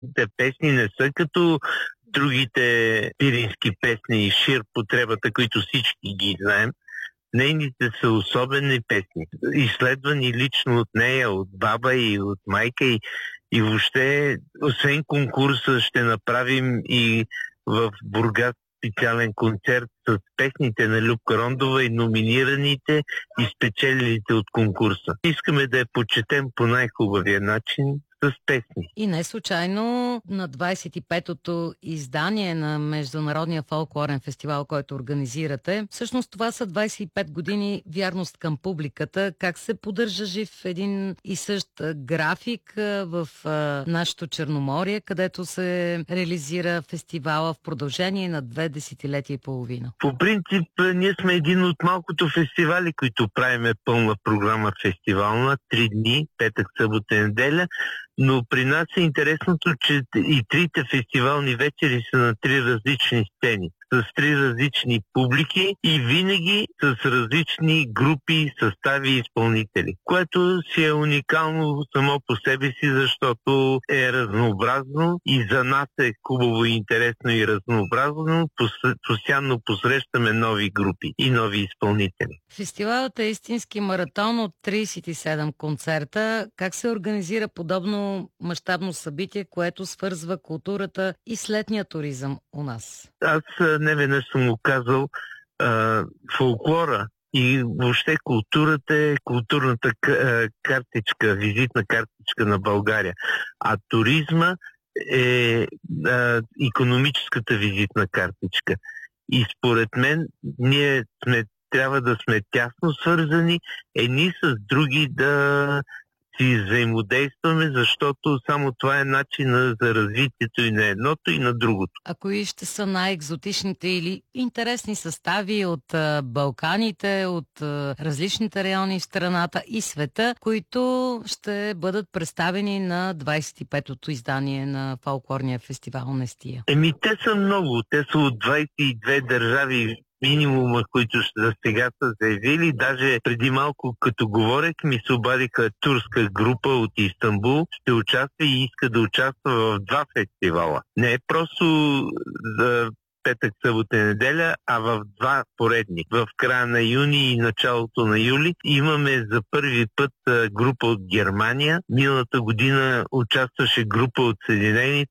Те песни не са като другите пирински песни и шир потребата, които всички ги знаем. Нейните са особени песни, изследвани лично от нея, от баба и от майка и въобще, освен конкурса, ще направим и в Бургас специален концерт с песните на Любка Рондова и номинираните и спечелилите от конкурса. Искаме да я почетем по най-хубавия начин с песни. И не случайно на 25-то издание на Международния фолклорен фестивал, който организирате, всъщност това са 25 години вярност към публиката. Как се поддържа жив един и същ график в нашето Черноморие, където се реализира фестивала в продължение на 2 десетилетия и половина? По принцип, ние сме един от малкото фестивали, които правиме пълна програма фестивална, 3 дни, петък, събота и неделя. Но при нас е интересното, че и трите фестивални вечери са на 3 различни сцени, с 3 различни публики и винаги с различни групи, състави и изпълнители, което си е уникално само по себе си, защото е разнообразно и за нас е хубаво и интересно и разнообразно. Постоянно посрещаме нови групи и нови изпълнители. Фестивалът е истински маратон от 37 концерта. Как се организира подобно мащабно събитие, което свързва културата и с летния туризъм у нас? Аз не веднъж съм го казал, фолклора и въобще културата е културната картичка, визитна картичка на България. А туризма е икономическата визитна картичка. И според мен ние трябва да сме тясно свързани едни с други, да си взаимодействаме, защото само това е начинът за развитието и на едното, и на другото. А кои ще са най-екзотичните или интересни състави от Балканите, от различните райони в страната и света, които ще бъдат представени на 25-то издание на фолклорния фестивал Нестия? Те са много. Те са от 22 държави минимума, които за сега са заявили. Даже преди малко, като говорех, ми се обадиха турска група от Истанбул. Ще участва и иска да участва в 2 фестивала. Не е просто за петък, събота и неделя, а в 2 поредни. В края на юни и началото на юли имаме за първи път група от Германия. Миналата година участваше група от Съединените